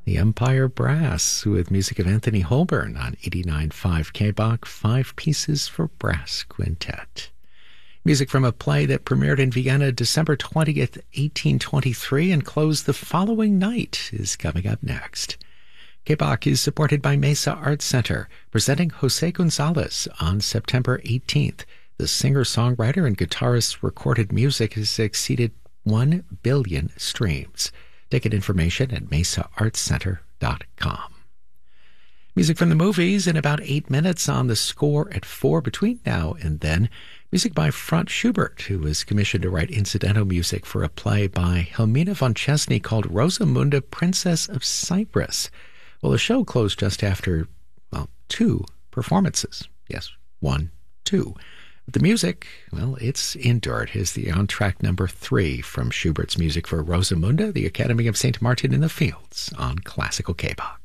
The Empire Brass with music of Anthony Holborn on 89.5 KBach, 5 pieces for brass quintet. Music from a play that premiered in Vienna December 20th, 1823 and closed the following night is coming up next. KBach is supported by Mesa Arts Center, presenting Jose Gonzalez on September 18th. The singer-songwriter and guitarist's recorded music has exceeded 1 billion streams. Ticket information at mesaartscenter.com. Music from the movies in about 8 minutes on the score at 4 between now and then. Music by Franz Schubert, who was commissioned to write incidental music for a play by Helmina von Chesney called Rosamunda, Princess of Cyprus. Well, the show closed just after, 2 performances. Yes, 1, 2. The music, it's endured. Here's the on track number 3 from Schubert's music for Rosamunda, the Academy of St. Martin in the Fields on Classical KBach.